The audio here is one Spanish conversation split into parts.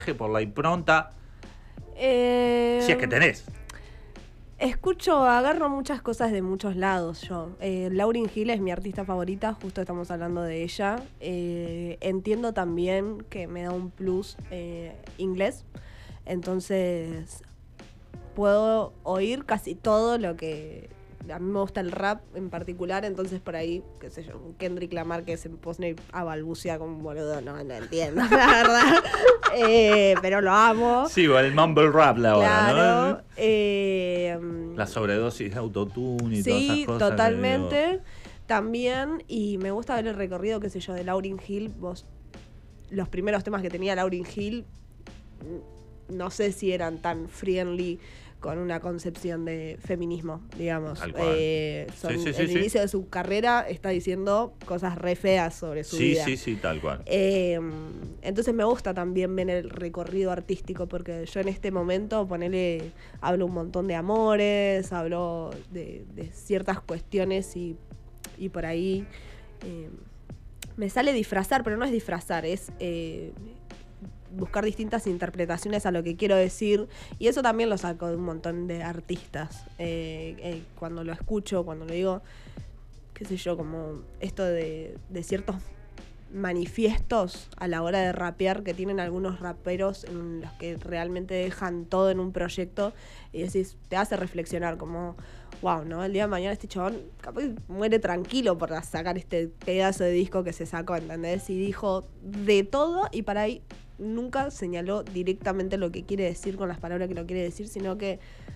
por la impronta, Eh, si es que tenés. agarro muchas cosas de muchos lados yo. Lauryn Hill es mi artista favorita, justo estamos hablando de ella. Entiendo también que me da un plus inglés, entonces puedo oír casi todo lo que... A mí me gusta el rap en particular, entonces por ahí, qué sé yo, Kendrick Lamar que se pone a balbucear como un boludo, no entiendo, la verdad. Pero lo amo. Sí, o el mumble rap la Claro. hora, ¿no? La sobredosis de autotune y todas esas Sí, cosas. totalmente. También, y me gusta ver el recorrido, qué sé yo, de Lauryn Hill. Los primeros temas que tenía Lauryn Hill, no sé si eran tan friendly con una concepción de feminismo, digamos. Tal cual. El inicio de su carrera está diciendo cosas re feas sobre su vida. Sí, tal cual. Entonces me gusta también ver el recorrido artístico, porque yo en este momento, hablo un montón de amores, hablo de ciertas cuestiones y por ahí me sale disfrazar, pero no es disfrazar, es... buscar distintas interpretaciones a lo que quiero decir, y eso también lo saco de un montón de artistas. Cuando lo escucho, cuando lo digo, qué sé yo, como esto de ciertos manifiestos a la hora de rapear que tienen algunos raperos en los que realmente dejan todo en un proyecto y decís, te hace reflexionar como, wow, ¿no? El día de mañana este chabón capaz muere tranquilo por sacar este pedazo de disco que se sacó, ¿entendés? Y dijo de todo, y para ahí nunca señaló directamente lo que quiere decir con las palabras que lo quiere decir, sino que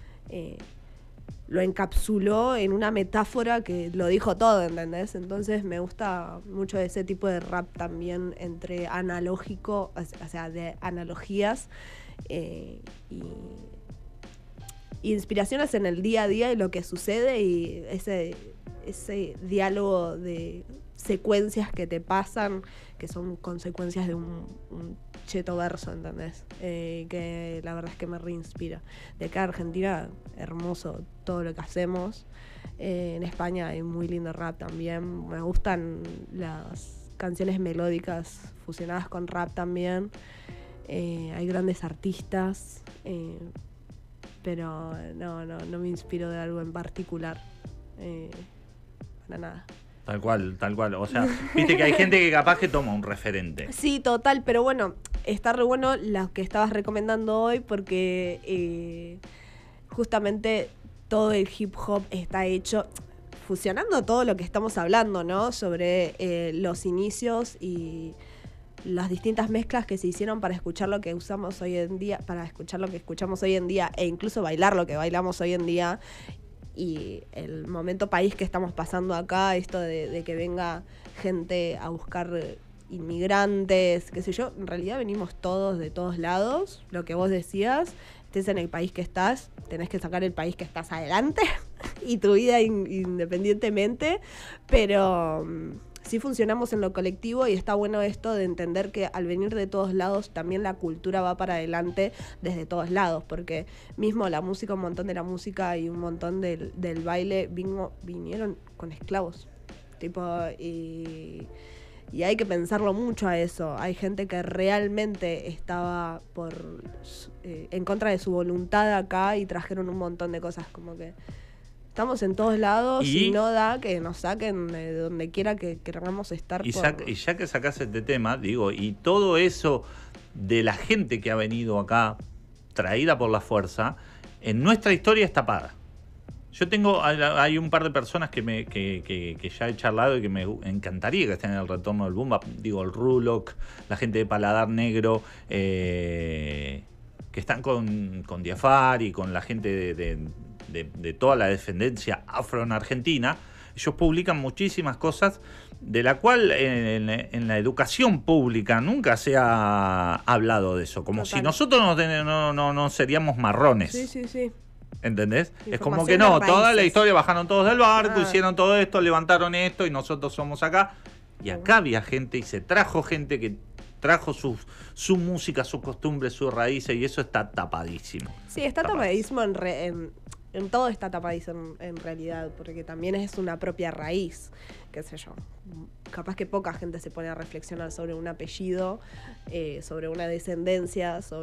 lo encapsuló en una metáfora que lo dijo todo, ¿entendés? Entonces me gusta mucho ese tipo de rap también entre analógico, o sea, de analogías y inspiraciones en el día a día y lo que sucede, y ese diálogo de secuencias que te pasan, que son consecuencias de un cheto verso, ¿entendés? Que la verdad es que me reinspira. De acá a Argentina, hermoso todo lo que hacemos. En España hay muy lindo rap también. Me gustan las canciones melódicas fusionadas con rap también. Hay grandes artistas, pero no me inspiro de algo en particular. Para nada. Tal cual. O sea, viste que hay gente que capaz que toma un referente. Sí, total, pero bueno, está re bueno lo que estabas recomendando hoy, porque justamente todo el hip hop está hecho fusionando todo lo que estamos hablando, ¿no? Sobre los inicios y las distintas mezclas que se hicieron para escuchar lo que usamos hoy en día, para escuchar lo que escuchamos hoy en día, e incluso bailar lo que bailamos hoy en día. Y el momento país que estamos pasando acá, esto de que venga gente a buscar inmigrantes, qué sé yo, en realidad venimos todos de todos lados, lo que vos decías, estés en el país que estás, tenés que sacar el país que estás adelante y tu vida independientemente, pero sí funcionamos en lo colectivo, y está bueno esto de entender que al venir de todos lados también la cultura va para adelante desde todos lados, porque mismo la música, un montón de la música y un montón del baile vinieron con esclavos, tipo, y hay que pensarlo mucho a eso. Hay gente que realmente estaba en contra de su voluntad acá y trajeron un montón de cosas, como que estamos en todos lados y no da que nos saquen de donde quiera que queramos estar. Y ya que sacás este tema, digo, y todo eso de la gente que ha venido acá, traída por la fuerza, en nuestra historia es tapada. Yo hay un par de personas que ya he charlado y que me encantaría que estén en el retorno del boom bap. Digo, el Rulock, la gente de Paladar Negro, que están con Diafari, con la gente de toda la descendencia afro en Argentina. Ellos publican muchísimas cosas de la cual en la educación pública nunca se ha hablado de eso. Como total, si nosotros no seríamos marrones. Sí. ¿Entendés? Es como que no, toda la historia bajaron todos del barco, hicieron todo esto, levantaron esto y nosotros somos acá. Y acá había gente y se trajo gente que trajo su música, sus costumbres, sus raíces, y eso está tapadísimo. Sí, está tapadísimo En todo está tapadís en realidad, porque también es una propia raíz, qué sé yo. Capaz que poca gente se pone a reflexionar sobre un apellido, sobre una descendencia, sobre